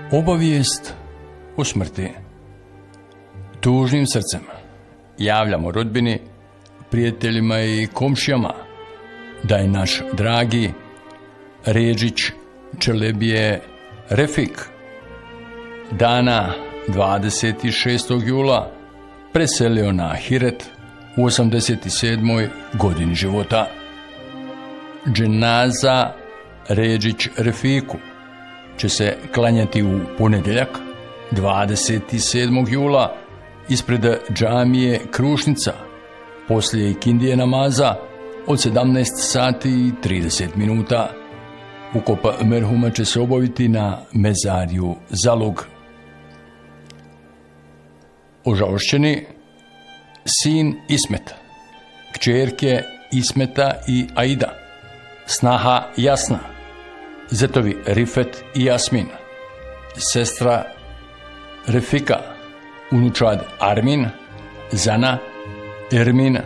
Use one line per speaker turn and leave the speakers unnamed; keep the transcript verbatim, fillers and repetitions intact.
Obavijest o smrti. Tužnim srcem javljamo rodbini, prijateljima i komšijama da je naš dragi Redžić Čelebije Refik dana dvadeset šestog jula preselio na Ahiret u osamdeset sedmoj godini života. Dženaza Redžić Refiku će se klanjati u ponedjeljak dvadeset sedmog jula ispred džamije Krušnica poslije ikindije namaza od sedamnaest sati i trideset minuta. Ukop merhuma će se obaviti na mezariju Zalug. Ožalošćeni sin Ismet, kćerke Ismeta i Aida, snaha Jasna, zetovi Rifet i Jasmin, sestra Refika, unučad Armin, Zana, Ermin,